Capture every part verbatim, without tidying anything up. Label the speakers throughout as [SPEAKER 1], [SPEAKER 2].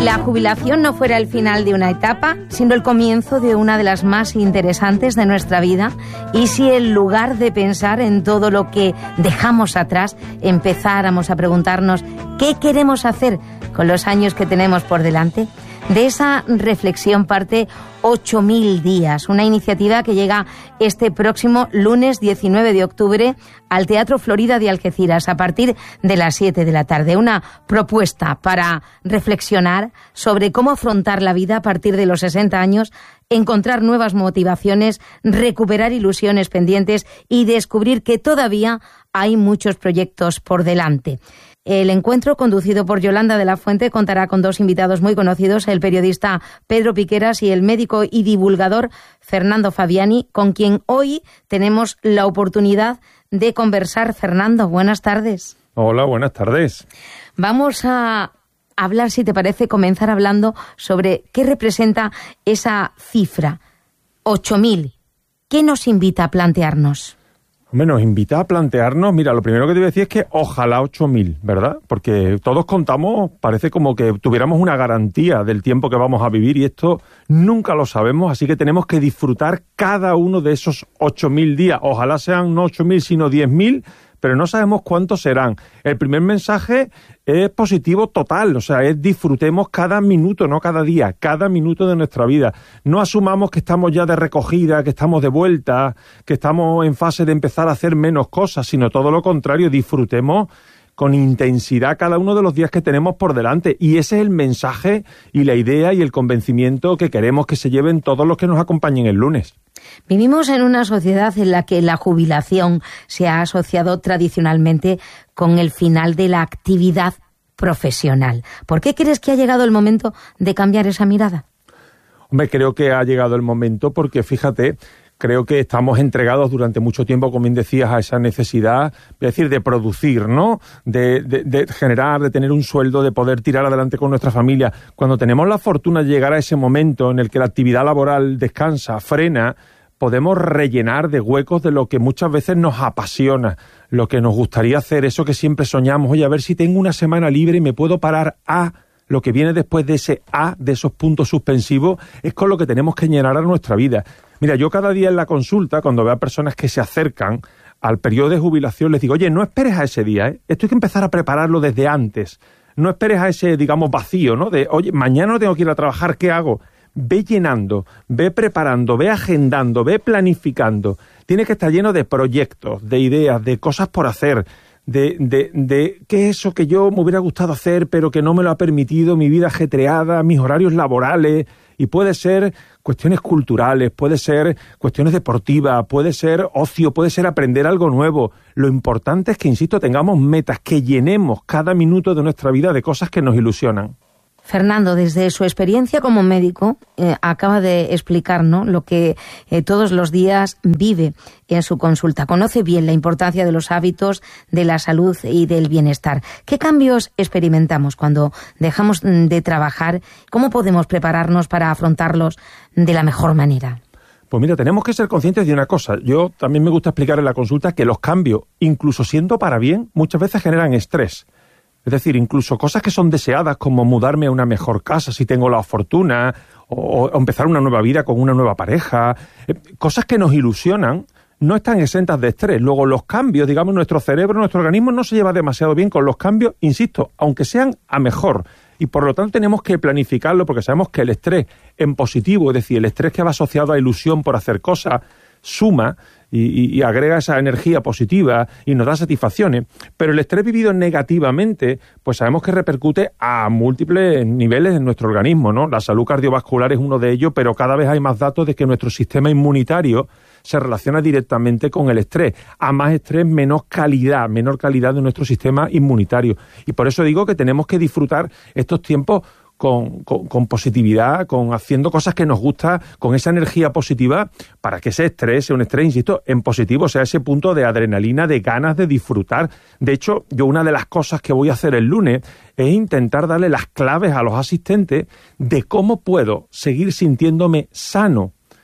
[SPEAKER 1] la jubilación no fuera el final de una etapa, sino el comienzo de una de las más interesantes de nuestra vida, y si en lugar de pensar en todo lo que dejamos atrás, empezáramos a preguntarnos qué queremos hacer con los años que tenemos por delante. De esa reflexión parte ocho mil días, una iniciativa que llega este próximo lunes diecinueve de octubre al Teatro Florida de Algeciras a partir de las siete de la tarde. Una propuesta para reflexionar sobre cómo afrontar la vida a partir de los sesenta años, encontrar nuevas motivaciones, recuperar ilusiones pendientes y descubrir que todavía hay muchos proyectos por delante. El encuentro, conducido por Yolanda de la Fuente, contará con dos invitados muy conocidos, el periodista Pedro Piqueras y el médico y divulgador Fernando Fabiani, con quien hoy tenemos la oportunidad de conversar. Fernando, buenas tardes.
[SPEAKER 2] Hola, buenas tardes.
[SPEAKER 1] Vamos a hablar, si te parece, comenzar hablando sobre qué representa esa cifra, ocho mil. ¿Qué nos invita a plantearnos?
[SPEAKER 2] Hombre, nos invita a plantearnos, mira, lo primero que te voy a decir es que ojalá ocho mil, ¿verdad? Porque todos contamos, parece como que tuviéramos una garantía del tiempo que vamos a vivir y esto nunca lo sabemos, así que tenemos que disfrutar cada uno de esos ocho mil días. Ojalá sean no ocho mil, sino diez mil, pero no sabemos cuántos serán. El primer mensaje es positivo total, o sea, es disfrutemos cada minuto, no cada día, cada minuto de nuestra vida. No asumamos que estamos ya de recogida, que estamos de vuelta, que estamos en fase de empezar a hacer menos cosas, sino todo lo contrario, disfrutemos con intensidad cada uno de los días que tenemos por delante. Y ese es el mensaje y la idea y el convencimiento que queremos que se lleven todos los que nos acompañen el lunes.
[SPEAKER 1] Vivimos en una sociedad en la que la jubilación se ha asociado tradicionalmente con el final de la actividad profesional. ¿Por qué crees que ha llegado el momento de cambiar esa mirada?
[SPEAKER 2] Hombre, creo que ha llegado el momento porque, fíjate, creo que estamos entregados durante mucho tiempo, como bien decías, a esa necesidad, es decir, de producir, ¿no? De, de, de generar, de tener un sueldo, de poder tirar adelante con nuestra familia. Cuando tenemos la fortuna de llegar a ese momento en el que la actividad laboral descansa, frena, podemos rellenar de huecos de lo que muchas veces nos apasiona, lo que nos gustaría hacer, eso que siempre soñamos. Oye, a ver si tengo una semana libre y me puedo parar a... Lo que viene después de ese A, de esos puntos suspensivos, es con lo que tenemos que llenar a nuestra vida. Mira, yo cada día en la consulta, cuando veo a personas que se acercan al periodo de jubilación, les digo, oye, no esperes a ese día, ¿eh? Esto hay que empezar a prepararlo desde antes. No esperes a ese, digamos, vacío, ¿no? De, oye, mañana no tengo que ir a trabajar, ¿qué hago? Ve llenando, ve preparando, ve agendando, ve planificando. Tiene que estar lleno de proyectos, de ideas, de cosas por hacer, de, de, de qué es eso que yo me hubiera gustado hacer pero que no me lo ha permitido mi vida ajetreada, mis horarios laborales, y puede ser cuestiones culturales, puede ser cuestiones deportivas, puede ser ocio, puede ser aprender algo nuevo. Lo importante es que, insisto, tengamos metas, que llenemos cada minuto de nuestra vida de cosas que nos ilusionan.
[SPEAKER 1] Fernando, desde su experiencia como médico, eh, acaba de explicarnos lo que eh, todos los días vive en su consulta. Conoce bien la importancia de los hábitos, de la salud y del bienestar. ¿Qué cambios experimentamos cuando dejamos de trabajar? ¿Cómo podemos prepararnos para afrontarlos de la mejor manera?
[SPEAKER 2] Pues mira, tenemos que ser conscientes de una cosa. Yo también me gusta explicar en la consulta que los cambios, incluso siendo para bien, muchas veces generan estrés. Es decir, incluso cosas que son deseadas, como mudarme a una mejor casa si tengo la fortuna, o, o empezar una nueva vida con una nueva pareja, eh, cosas que nos ilusionan, no están exentas de estrés. Luego los cambios, digamos, nuestro cerebro, nuestro organismo no se lleva demasiado bien con los cambios, insisto, aunque sean a mejor. Y por lo tanto tenemos que planificarlo porque sabemos que el estrés en positivo, es decir, el estrés que va asociado a ilusión por hacer cosas, suma y, y, y agrega esa energía positiva y nos da satisfacciones, pero el estrés vivido negativamente, pues sabemos que repercute a múltiples niveles en nuestro organismo, ¿no? La salud cardiovascular es uno de ellos, pero cada vez hay más datos de que nuestro sistema inmunitario se relaciona directamente con el estrés. A más estrés, menos calidad, menor calidad de nuestro sistema inmunitario. Y por eso digo que tenemos que disfrutar estos tiempos Con, con, con positividad, con haciendo cosas que nos gusta, con esa energía positiva, para que ese estrés sea un estrés, insisto, en positivo, sea ese punto de adrenalina, de ganas de disfrutar. De hecho, yo una de las cosas que voy a hacer el lunes es intentar darle las claves a los asistentes de cómo puedo seguir sintiéndome sano,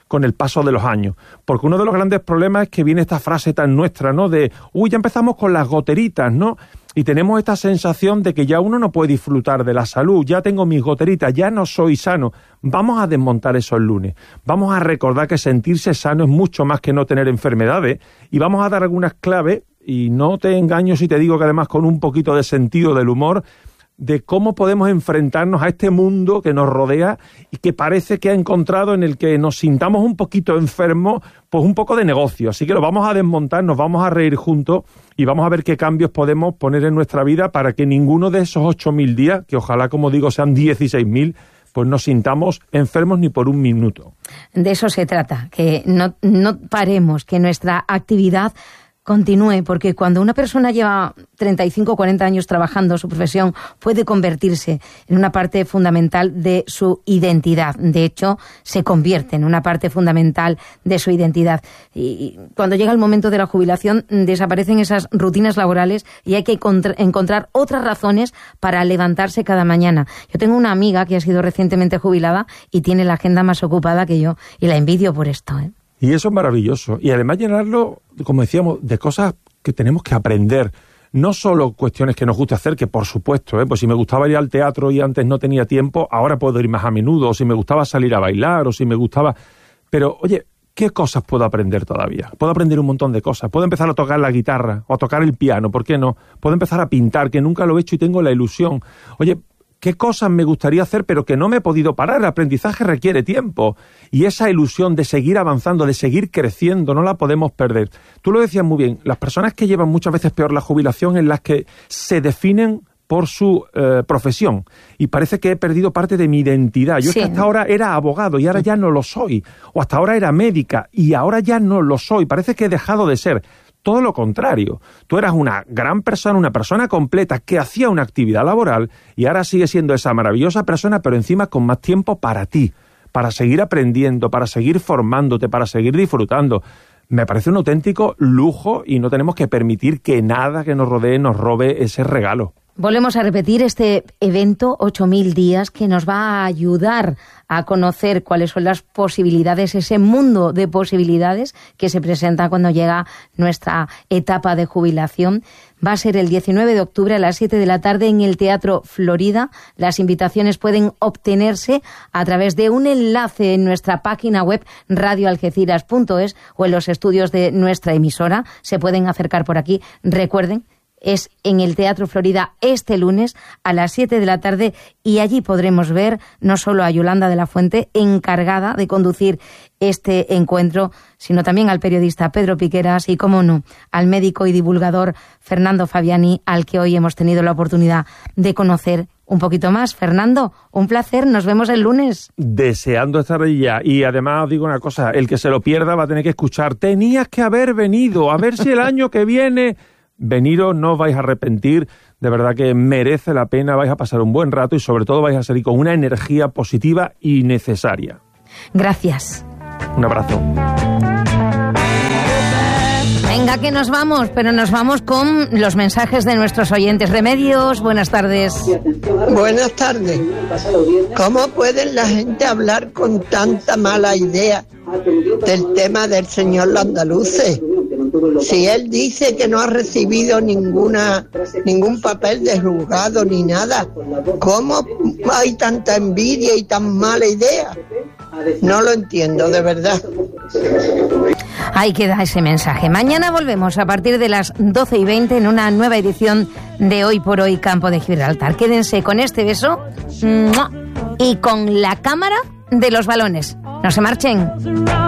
[SPEAKER 2] con el paso de los años. Porque uno de los grandes problemas es que viene esta frase tan nuestra, ¿no? De, uy, ya empezamos con las goteritas, ¿no? Y tenemos esta sensación de que ya uno no puede disfrutar de la salud, ya tengo mis goteritas, ya no soy sano. Vamos a desmontar eso el lunes. Vamos a recordar que sentirse sano es mucho más que no tener enfermedades y vamos a dar algunas claves, y no te engaño si te digo que además con un poquito de sentido del humor, de cómo podemos enfrentarnos a este mundo que nos rodea y que parece que ha encontrado en el que nos sintamos un poquito enfermos, pues un poco de negocio. Así que lo vamos a desmontar, nos vamos a reír juntos y vamos a ver qué cambios podemos poner en nuestra vida para que ninguno de esos ocho mil días, que ojalá, como digo, sean dieciséis mil, pues nos sintamos enfermos ni por un minuto.
[SPEAKER 1] De eso se trata, que no, no paremos, que nuestra actividad continúe, porque cuando una persona lleva treinta y cinco o cuarenta años trabajando, su profesión puede convertirse en una parte fundamental de su identidad. De hecho, se convierte en una parte fundamental de su identidad. Y cuando llega el momento de la jubilación, desaparecen esas rutinas laborales y hay que encontrar otras razones para levantarse cada mañana. Yo tengo una amiga que ha sido recientemente jubilada y tiene la agenda más ocupada que yo, y la envidio por esto, ¿eh?
[SPEAKER 2] Y eso es maravilloso. Y además llenarlo, como decíamos, de cosas que tenemos que aprender. No solo cuestiones que nos gusta hacer, que por supuesto, ¿eh? Pues si me gustaba ir al teatro y antes no tenía tiempo, ahora puedo ir más a menudo. O si me gustaba salir a bailar, o si me gustaba... Pero, oye, ¿qué cosas puedo aprender todavía? Puedo aprender un montón de cosas. Puedo empezar a tocar la guitarra o a tocar el piano, ¿por qué no? Puedo empezar a pintar, que nunca lo he hecho y tengo la ilusión. Oye, ¿qué cosas me gustaría hacer pero que no me he podido parar? El aprendizaje requiere tiempo y esa ilusión de seguir avanzando, de seguir creciendo, no la podemos perder. Tú lo decías muy bien, las personas que llevan muchas veces peor la jubilación en las que se definen por su eh, profesión y parece que he perdido parte de mi identidad. Yo sí. Es que hasta ahora era abogado y ahora ya no lo soy, o hasta ahora era médica y ahora ya no lo soy, parece que he dejado de ser. Todo lo contrario, tú eras una gran persona, una persona completa que hacía una actividad laboral y ahora sigue siendo esa maravillosa persona, pero encima con más tiempo para ti, para seguir aprendiendo, para seguir formándote, para seguir disfrutando. Me parece un auténtico lujo y no tenemos que permitir que nada que nos rodee nos robe ese regalo.
[SPEAKER 1] Volvemos a repetir este evento, ocho mil días, que nos va a ayudar a conocer cuáles son las posibilidades, ese mundo de posibilidades que se presenta cuando llega nuestra etapa de jubilación. Va a ser el diecinueve de octubre a las siete de la tarde en el Teatro Florida. Las invitaciones pueden obtenerse a través de un enlace en nuestra página web radio algeciras punto es o en los estudios de nuestra emisora. Se pueden acercar por aquí. Recuerden, es en el Teatro Florida este lunes a las siete de la tarde y allí podremos ver no solo a Yolanda de la Fuente, encargada de conducir este encuentro, sino también al periodista Pedro Piqueras y, cómo no, al médico y divulgador Fernando Fabiani, al que hoy hemos tenido la oportunidad de conocer un poquito más. Fernando, un placer, nos vemos el lunes.
[SPEAKER 2] Deseando estar allí ya. Y además os digo una cosa, el que se lo pierda va a tener que escuchar, tenías que haber venido, a ver si el año que viene... Veniros, no os vais a arrepentir, de verdad que merece la pena, vais a pasar un buen rato y sobre todo vais a salir con una energía positiva y necesaria.
[SPEAKER 1] Gracias.
[SPEAKER 2] Un abrazo.
[SPEAKER 1] Venga, que nos vamos, pero nos vamos con los mensajes de nuestros oyentes. Remedios, buenas tardes.
[SPEAKER 3] Buenas tardes. ¿Cómo puede la gente hablar con tanta mala idea del tema del señor Landaluce? Si él dice que no ha recibido ninguna ningún papel de juzgado ni nada, ¿cómo hay tanta envidia y tan mala idea? No lo entiendo, de verdad.
[SPEAKER 1] Ahí queda ese mensaje. Mañana volvemos a partir de las doce y veinte en una nueva edición de Hoy por Hoy Campo de Gibraltar. Quédense con este beso y con la cámara de los balones. No se marchen.